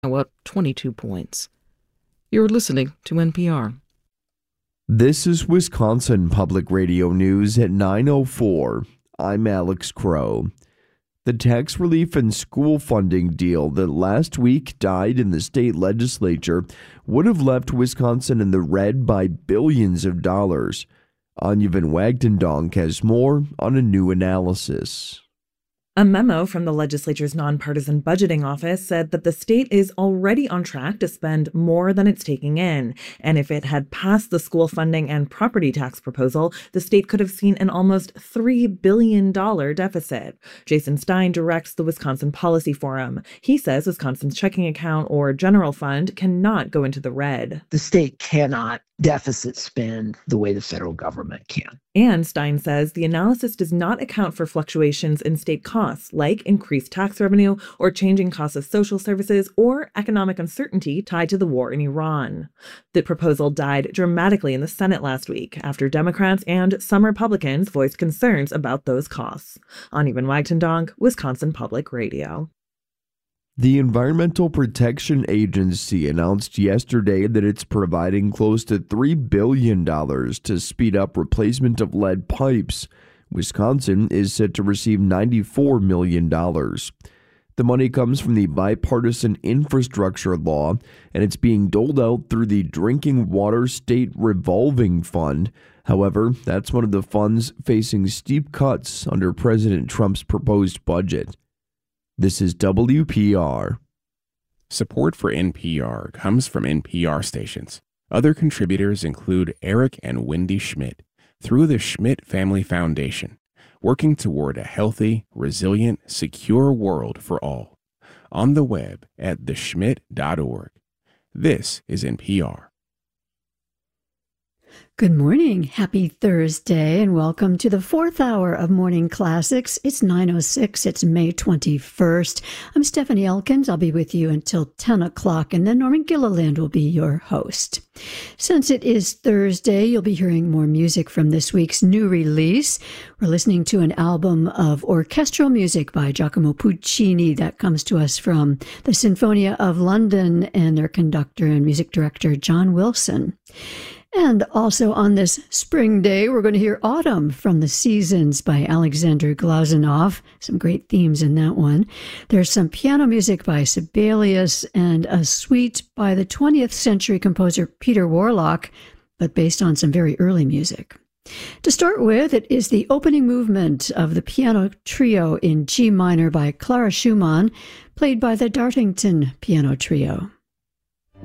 up 22 points. You're listening to NPR. This is Wisconsin Public Radio News at 9:04. I'm Alex Crow. The tax relief and school funding deal that last week died in the state legislature would have left Wisconsin in the red by billions of dollars. Anya Van Wagtendonk has more on a new analysis. A memo from the legislature's nonpartisan budgeting office said that the state is already on track to spend more than it's taking in. And if it had passed the school funding and property tax proposal, the state could have seen an almost $3 billion deficit. Jason Stein directs the Wisconsin Policy Forum. He says Wisconsin's checking account or general fund cannot go into the red. The state cannot deficit spend the way the federal government can. And Stein says the analysis does not account for fluctuations in state costs, like increased tax revenue or changing costs of social services or economic uncertainty tied to the war in Iran. The proposal died dramatically in the Senate last week after Democrats and some Republicans voiced concerns about those costs. Anya Van Wagtendonk, Wisconsin Public Radio. The Environmental Protection Agency announced yesterday that it's providing close to $3 billion to speed up replacement of lead pipes. Wisconsin is set to receive $94 million. The money comes from the bipartisan infrastructure law, and it's being doled out through the Drinking Water State Revolving Fund. However, that's one of the funds facing steep cuts under President Trump's proposed budget. This is WPR. Support for NPR comes from NPR stations. Other contributors include Eric and Wendy Schmidt through the Schmidt Family Foundation, working toward a healthy, resilient, secure world for all. On the web at theschmidt.org. This is NPR. Good morning. Happy Thursday, and welcome to the fourth hour of Morning Classics. It's 9:06. It's May 21st. I'm Stephanie Elkins. I'll be with you until 10 o'clock, and then Norman Gilliland will be your host. Since it is Thursday, you'll be hearing more music from this week's new release. We're listening to an album of orchestral music by Giacomo Puccini that comes to us from the Sinfonia of London and their conductor and music director, John Wilson. And also on this spring day, we're going to hear Autumn from the Seasons by Alexander Glazunov. Some great themes in that one. There's some piano music by Sibelius and a suite by the 20th century composer Peter Warlock, but based on some very early music. To start with, it is the opening movement of the piano trio in G minor by Clara Schumann, played by the Dartington Piano Trio.